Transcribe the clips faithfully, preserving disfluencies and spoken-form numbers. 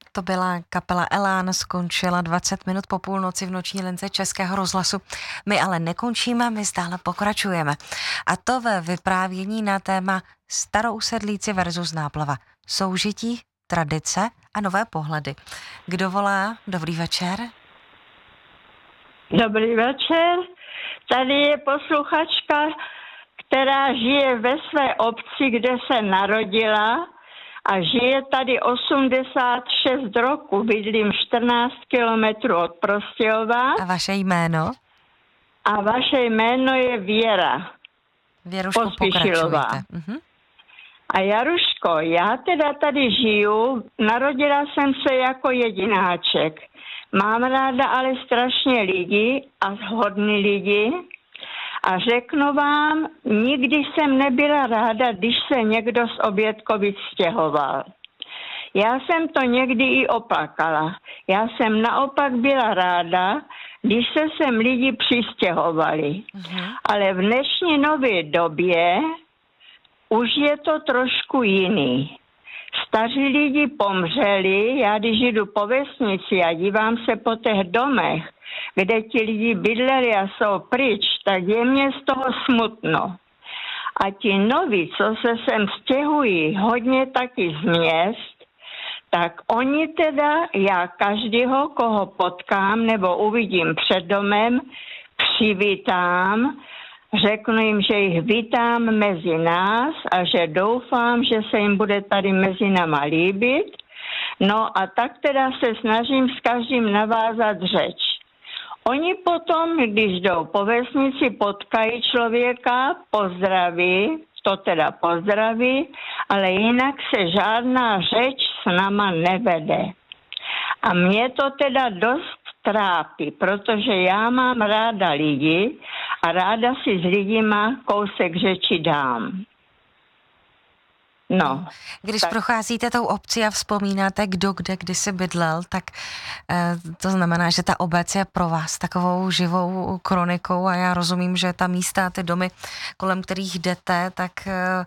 To byla kapela Elán, skončila dvacet minut po půlnoci v noční lince Českého rozhlasu. My ale nekončíme, my stále pokračujeme. A to ve vyprávění na téma starousedlíci versus náplava. Soužití, tradice a nové pohledy. Kdo volá? Dobrý večer. Dobrý večer. Tady je posluchačka, která žije ve své obci, kde se narodila a žije tady osmdesát šest roku. Bydlím čtrnáct kilometrů od Prostějova. A vaše jméno? A vaše jméno je Věra. Věrušku, Pospíšilová. pokračujte. Mhm. A Jaruško, já teda tady žiju, narodila jsem se jako jedináček. Mám ráda ale strašně lidi a hodný lidi a řeknu vám, nikdy jsem nebyla ráda, když se někdo z Obětkovic stěhoval. Já jsem to někdy i oplakala. Já jsem naopak byla ráda, když se sem lidi přistěhovali. Mhm. Ale v dnešní nové době už je to trošku jiný. Staří lidi pomřeli, já když jdu po vesnici a dívám se po těch domech, kde ti lidi bydleli a jsou pryč, tak je mě z toho smutno. A ti noví, co se sem stěhují, hodně taky z měst, tak oni teda, já každého, koho potkám nebo uvidím před domem, přivítám, řeknu jim, že jich vítám mezi nás a že doufám, že se jim bude tady mezi náma líbit. No a tak teda se snažím s každým navázat řeč. Oni potom, když jdou po vesnici, potkají člověka, pozdraví, to teda pozdraví, ale jinak se žádná řeč s náma nevede. A mě to teda dost trápí, protože já mám ráda lidi a ráda si s lidima kousek řeči dám. No. Když tak. procházíte tou obcí a vzpomínáte, kdo kde kdysi bydlel, tak eh, to znamená, že ta obec je pro vás takovou živou kronikou a já rozumím, že ta místa, ty domy, kolem kterých jdete, tak eh,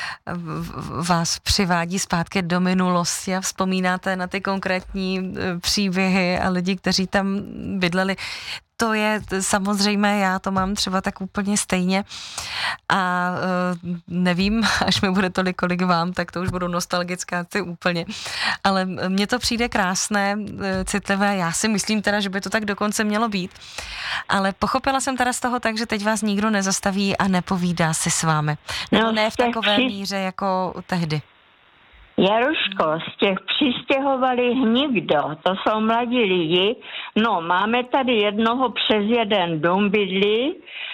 vás přivádí zpátky do minulosti a vzpomínáte na ty konkrétní eh, příběhy a lidi, kteří tam bydleli. To je samozřejmě, já to mám třeba tak úplně stejně a uh, nevím, až mi bude tolik, kolik vám, tak to už budou nostalgická ty úplně, ale mně to přijde krásné, citlivé, já si myslím teda, že by to tak dokonce mělo být, ale pochopila jsem teda z toho tak, že teď vás nikdo nezastaví a nepovídá si s vámi, nebo no, ne v takové při... míře jako tehdy. Jaruško, z těch přistěhovali nikdo, to jsou mladí lidi. No, máme tady jednoho přes jeden dům bydlí,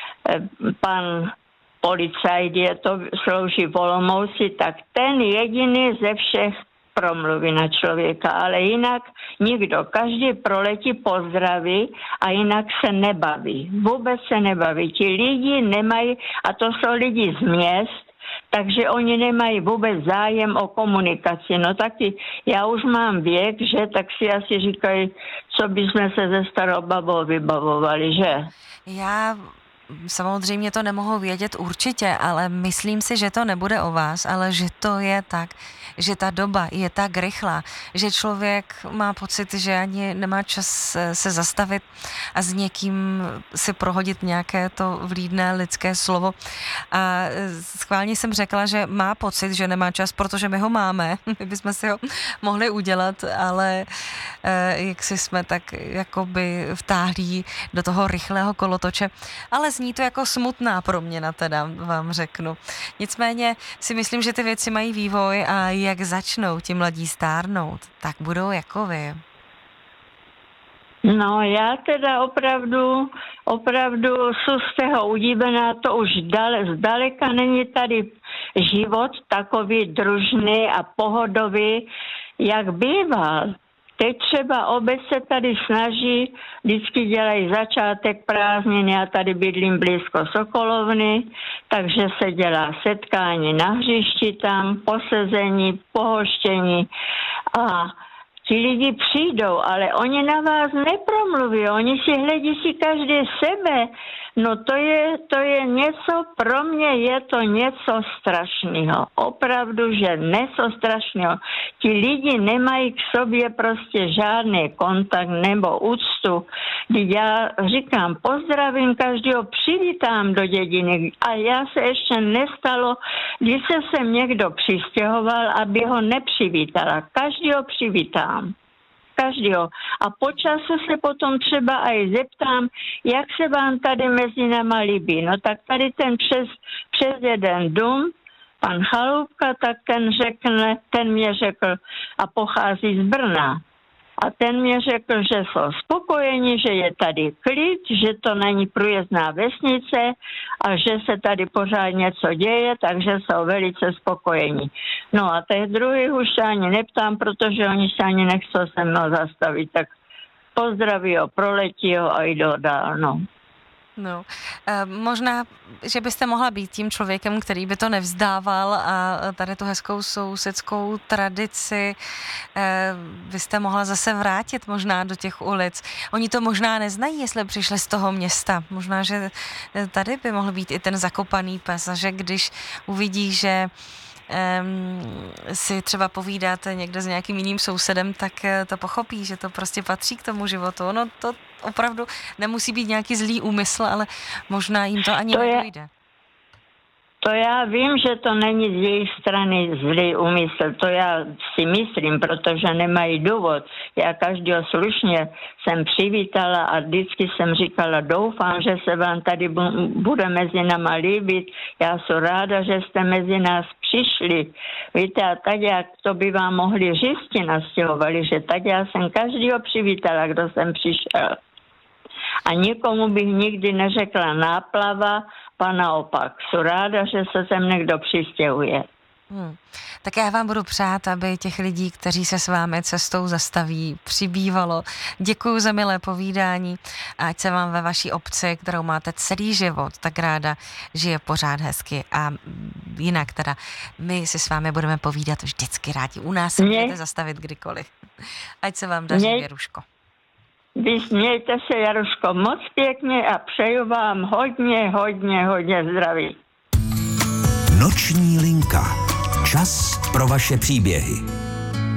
pan policajt je to, slouží v Olomouci, tak ten jediný ze všech promluví na člověka, ale jinak nikdo. Každý proletí pozdraví a jinak se nebaví. Vůbec se nebaví. Ti lidi nemají, a to jsou lidi z měst, takže oni nemají vůbec zájem o komunikaci. No taky já už mám věk, že, tak si asi říkají, co bychom se ze starou babou vybavovali, že? Já samozřejmě to nemohu vědět určitě, ale myslím si, že to nebude o vás, ale že to je tak, že ta doba je tak rychlá, že člověk má pocit, že ani nemá čas se zastavit a s někým si prohodit nějaké to vlídné lidské slovo. A schválně jsem řekla, že má pocit, že nemá čas, protože my ho máme, my bychom si ho mohli udělat, ale jak si jsme tak jakoby vtáhlí do toho rychlého kolotoče, ale zní to jako smutná proměna, teda vám řeknu. Nicméně si myslím, že ty věci mají vývoj a jak začnou ti mladí stárnout, tak budou jako vy. No já teda opravdu, opravdu jsem z toho udívená, to už dale, zdaleka není tady život takový družný a pohodový, jak býval. Teď třeba obec se tady snaží, vždycky dělají začátek prázdnin, já tady bydlím blízko Sokolovny, takže se dělá setkání na hřišti tam, posezení, pohoštění a ti lidi přijdou, ale oni na vás nepromluví, oni si hledí si každý sebe No to je, to je něco, pro mě je to něco strašného. Opravdu, že něco strašného. Ti lidi nemají k sobě prostě žádný kontakt nebo úctu. Když já říkám, pozdravím každého, přivítám do dědiny a já se ještě nestalo, když se sem někdo přistěhoval, aby ho nepřivítala. Každého přivítám. Každého. A po času se potom třeba aj zeptám, jak se vám tady mezi náma líbí. No tak tady ten přes, přes jeden dům, pan Chaloupka, tak ten řekne, ten mě řekl a pochází z Brna. A ten mě řekl, že jsou spokojeni, že je tady klid, že to není průjezdná vesnice a že se tady pořád něco děje, takže jsou velice spokojeni. No a těch druhých už se ani neptám, protože oni se ani nechcou se mnou zastavit, tak pozdraví ho, proletí ho a jdou dál, no. No, e, možná, že byste mohla být tím člověkem, který by to nevzdával a tady tu hezkou sousedskou tradici e, byste mohla zase vrátit možná do těch ulic. Oni to možná neznají, jestli přišli z toho města. Možná, že tady by mohl být i ten zakopaný pes a že když uvidí, že Um, si třeba povídáte někde s nějakým jiným sousedem, tak to pochopí, že to prostě patří k tomu životu. No to opravdu nemusí být nějaký zlý úmysl, ale možná jim to ani to nedojde. Je, to já vím, že to není z jejich strany zlý úmysl, to já si myslím, protože nemají důvod. Já každého slušně jsem přivítala a vždycky jsem říkala, doufám, že se vám tady bude mezi náma líbit. Já jsem ráda, že jste mezi nás přišli. Víte, a tak jak to by vám mohli říct, nastěhovali, že tak já jsem každého přivítala, kdo jsem přišel. A nikomu bych nikdy neřekla náplava, pa naopak. Jsem ráda, že se sem někdo přistěhuje. Hmm. Tak já vám budu přát, aby těch lidí, kteří se s vámi cestou zastaví, přibývalo. Děkuju za milé povídání a ať se vám ve vaší obci, kterou máte celý život, tak ráda žije pořád hezky. A jinak teda my si s vámi budeme povídat vždycky rádi. U nás se můžete zastavit kdykoliv. Ať se vám daří, Věruško. Vy smějte se, Jaruško, moc pěkně a přeju vám hodně, hodně, hodně zdraví. Noční linka. Čas pro vaše příběhy.